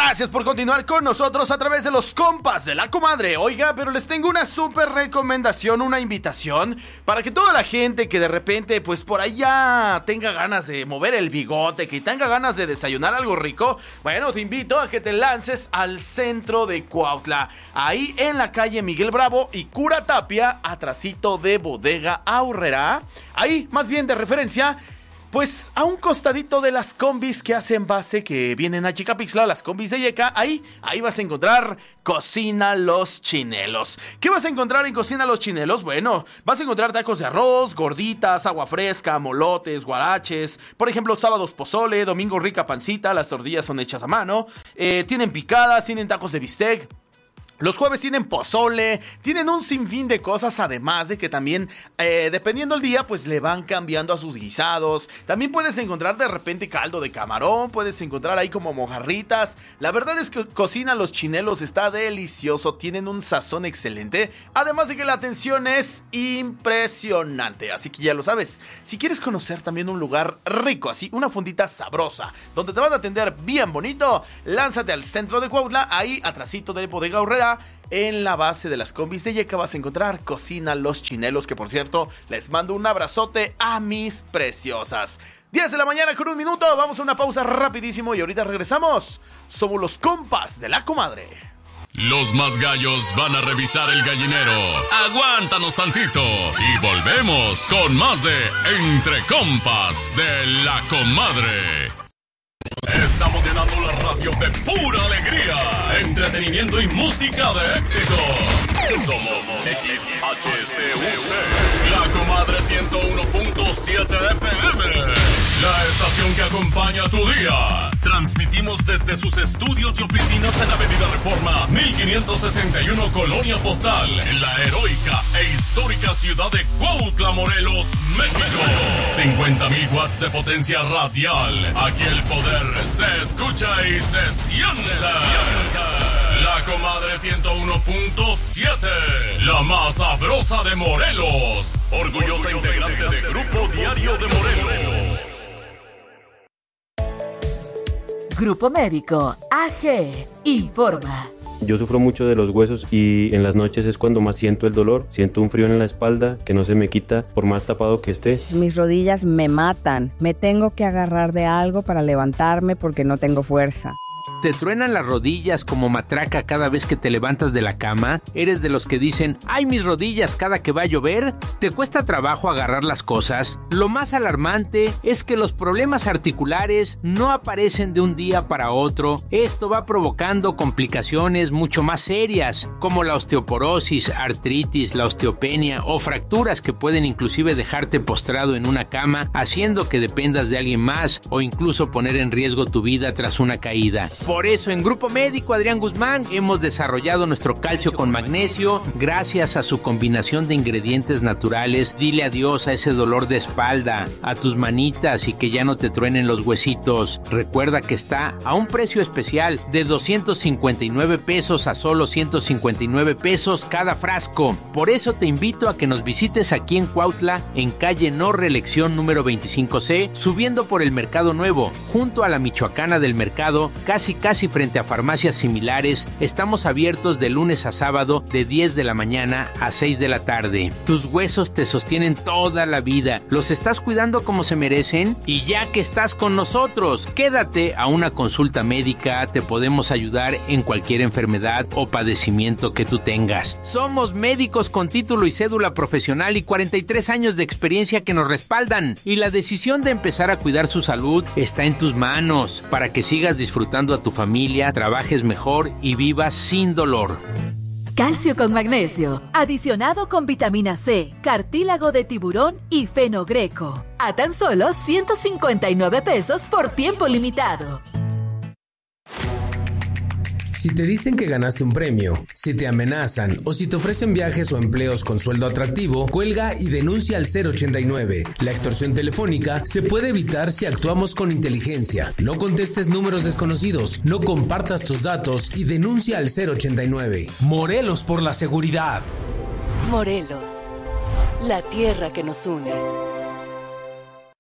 Gracias por continuar con nosotros a través de los compas de la comadre. Oiga, pero les tengo una súper recomendación, una invitación para que toda la gente que de repente, pues por allá tenga ganas de mover el bigote, que tenga ganas de desayunar algo rico, bueno, te invito a que te lances al centro de Cuautla, ahí en la calle Miguel Bravo y Cura Tapia, atrasito de Bodega Aurrera, ahí más bien de referencia, pues a un costadito de las combis que hacen base, que vienen a Chicapixtla, las combis de Yeca, ahí vas a encontrar Cocina Los Chinelos. ¿Qué vas a encontrar en Cocina Los Chinelos? Bueno, vas a encontrar tacos de arroz, gorditas, agua fresca, molotes, guaraches, por ejemplo, sábados pozole, domingo rica pancita, las tortillas son hechas a mano, tienen picadas, tienen tacos de bistec. Los jueves tienen pozole, tienen un sinfín de cosas, además de que también, dependiendo el día, pues le van cambiando a sus guisados. También puedes encontrar de repente caldo de camarón, puedes encontrar ahí como mojarritas. La verdad es que Cocina Los Chinelos está delicioso, tienen un sazón excelente, además de que la atención es impresionante. Así que ya lo sabes, si quieres conocer también un lugar rico, así, una fondita sabrosa, donde te van a atender bien bonito, lánzate al centro de Cuautla, ahí atrasito de Bodega Aurrera. En la base de las combis de Yeca vas a encontrar Cocina Los Chinelos, que por cierto, les mando un abrazote a mis preciosas. 10 de la mañana con 1 minuto, vamos a una pausa rapidísimo y ahorita regresamos. Somos los compas de la comadre. Los más gallos van a revisar el gallinero. Aguántanos tantito y volvemos con más de Entre Compas de la Comadre. Estamos llenando la radio de pura alegría, entretenimiento y música de éxito. Somos XHCUT, la Comadre 101.7 FM, la estación que acompaña tu día. Transmitimos desde sus estudios y oficinas en Avenida Reforma 1561, Colonia Postal, en la heroica e histórica ciudad de Cuautla, Morelos, México. 50,000 watts de potencia radial. Aquí el poder se escucha y se siente. La Comadre 101.7, la más sabrosa de Morelos. Orgullosa integrante de Grupo Diario de Morelos. Grupo Médico AG informa. Yo sufro mucho de los huesos y en las noches es cuando más siento el dolor. Siento un frío en la espalda que no se me quita por más tapado que esté. Mis rodillas me matan. Me tengo que agarrar de algo para levantarme porque no tengo fuerza. ¿Te truenan las rodillas como matraca cada vez que te levantas de la cama? ¿Eres de los que dicen, ¡ay, mis rodillas cada que va a llover! ¿Te cuesta trabajo agarrar las cosas? Lo más alarmante es que los problemas articulares no aparecen de un día para otro. Esto va provocando complicaciones mucho más serias, como la osteoporosis, artritis, la osteopenia o fracturas que pueden inclusive dejarte postrado en una cama, haciendo que dependas de alguien más o incluso poner en riesgo tu vida tras una caída. Por eso en Grupo Médico Adrián Guzmán hemos desarrollado nuestro calcio con magnesio. Gracias a su combinación de ingredientes naturales, dile adiós a ese dolor de espalda, a tus manitas y que ya no te truenen los huesitos. Recuerda que está a un precio especial de 259 pesos a solo 159 pesos cada frasco. Por eso te invito a que nos visites aquí en Cuautla, en calle No Reelección número 25C, subiendo por el Mercado Nuevo, junto a la Michoacana del Mercado, casi frente a farmacias similares. Estamos abiertos de lunes a sábado de 10 de la mañana a 6 de la tarde. Tus huesos te sostienen toda la vida. ¿Los estás cuidando como se merecen? Y ya que estás con nosotros, quédate a una consulta médica. Te podemos ayudar en cualquier enfermedad o padecimiento que tú tengas. Somos médicos con título y cédula profesional y 43 años de experiencia que nos respaldan. Y la decisión de empezar a cuidar su salud está en tus manos, para que sigas disfrutando a tu familia, trabajes mejor y vivas sin dolor. Calcio con magnesio, adicionado con vitamina C, cartílago de tiburón y fenogreco. A tan solo 159 pesos por tiempo limitado. Si te dicen que ganaste un premio, si te amenazan o si te ofrecen viajes o empleos con sueldo atractivo, cuelga y denuncia al 089. La extorsión telefónica se puede evitar si actuamos con inteligencia. No contestes números desconocidos, no compartas tus datos y denuncia al 089. Morelos por la seguridad. Morelos, la tierra que nos une.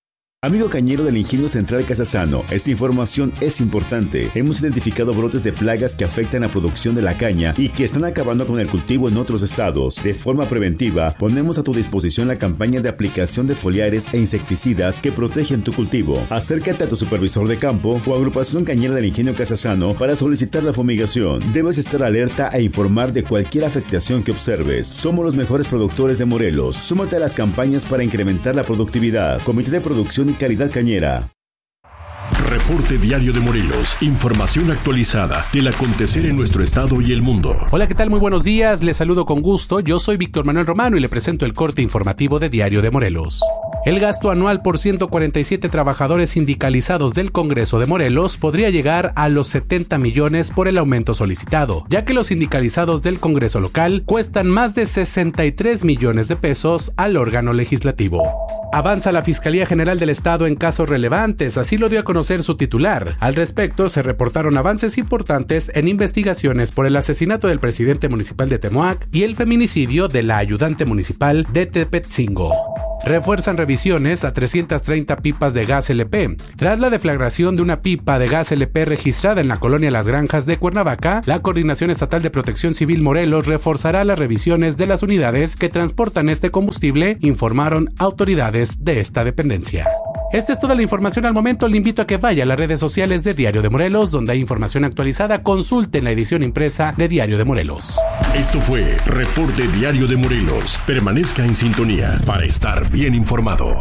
Amigo cañero del Ingenio Central Casasano, esta información es importante. Hemos identificado brotes de plagas que afectan la producción de la caña y que están acabando con el cultivo en otros estados. De forma preventiva, ponemos a tu disposición la campaña de aplicación de foliares e insecticidas que protegen tu cultivo. Acércate a tu supervisor de campo o agrupación cañera del Ingenio Casasano para solicitar la fumigación. Debes estar alerta e informar de cualquier afectación que observes. Somos los mejores productores de Morelos. Súmate a las campañas para incrementar la productividad. Comité de Producción y Calidad Cañera. Reporte Diario de Morelos. Información actualizada del acontecer en nuestro estado y el mundo. Hola, ¿qué tal? Muy buenos días. Les saludo con gusto. Yo soy Víctor Manuel Romano y le presento el corte informativo de Diario de Morelos. El gasto anual por 147 trabajadores sindicalizados del Congreso de Morelos podría llegar a los 70 millones por el aumento solicitado, ya que los sindicalizados del Congreso local cuestan más de 63 millones de pesos al órgano legislativo. Avanza la Fiscalía General del Estado en casos relevantes, así lo dio a conocer su titular. Al respecto, se reportaron avances importantes en investigaciones por el asesinato del presidente municipal de Temoac y el feminicidio de la ayudante municipal de Tepetzingo. Refuerzan revisiones a 330 pipas de gas LP. Tras la deflagración de una pipa de gas LP registrada en la colonia Las Granjas de Cuernavaca, la Coordinación Estatal de Protección Civil Morelos reforzará las revisiones de las unidades que transportan este combustible, informaron autoridades de esta dependencia. Esta es toda la información al momento. Le invito a que vaya a las redes sociales de Diario de Morelos, donde hay información actualizada. Consulte la edición impresa de Diario de Morelos. Esto fue Reporte Diario de Morelos. Permanezca en sintonía para estar bien informado.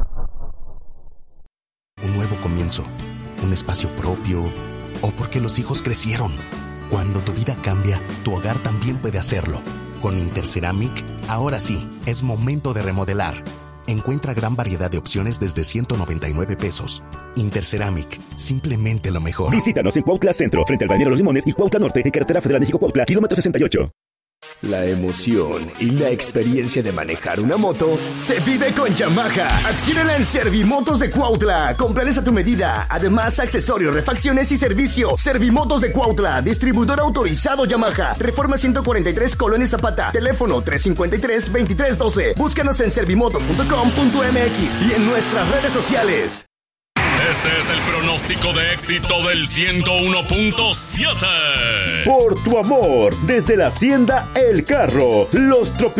Un nuevo comienzo, un espacio propio, o porque los hijos crecieron. Cuando tu vida cambia, tu hogar también puede hacerlo. Con Interceramic, ahora sí, es momento de remodelar. Encuentra gran variedad de opciones desde 199 pesos. Interceramic, simplemente lo mejor. Visítanos en Cuautla Centro, frente al Balneario Los Limones, y Cuautla Norte, en Carretera Federal México-Cuautla, kilómetro 68. La emoción y la experiencia de manejar una moto se vive con Yamaha. Adquiérela en Servimotos de Cuautla, con planes a tu medida. Además, accesorios, refacciones y servicio. Servimotos de Cuautla, distribuidor autorizado Yamaha. Reforma 143, Colonia Zapata. Teléfono 353-2312. Búscanos en servimotos.com.mx y en nuestras redes sociales. Este es el pronóstico de éxito del 101.7. Por tu amor, desde la Hacienda El Carro, los